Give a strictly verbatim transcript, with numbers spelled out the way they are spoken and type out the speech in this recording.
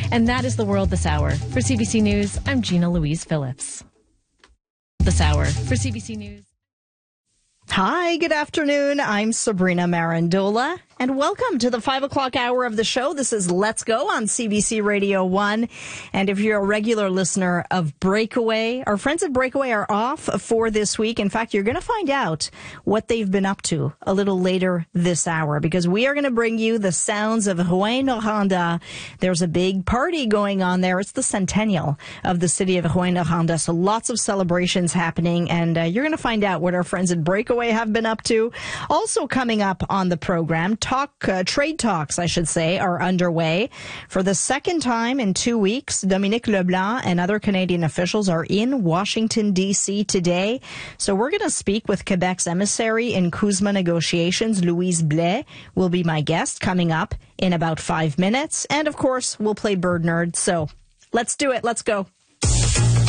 And that is the world this hour. For C B C News, I'm Gina Louise Phillips. This hour for C B C News. Hi, good afternoon. I'm Sabrina Marandola, and welcome to the five o'clock hour of the show. This is Let's Go on C B C Radio one. And if you're a regular listener of Breakaway, our friends at Breakaway are off for this week. In fact, you're going to find out what they've been up to a little later this hour, because we are going to bring you the sounds of Rouyn-Noranda. There's a big party going on there. It's the centennial of the city of Rouyn-Noranda, so lots of celebrations happening, and uh, you're going to find out what our friends at Breakaway have been up to. Also coming up on the program, talk uh, trade talks, I should say, are underway. For the second time in two weeks, Dominic Leblanc and other Canadian officials are in Washington, D C today. So we're going to speak with Quebec's emissary in CUSMA negotiations, Louise Blais, will be my guest coming up in about five minutes. And of course, we'll play Bird Nerd. So let's do it. Let's go.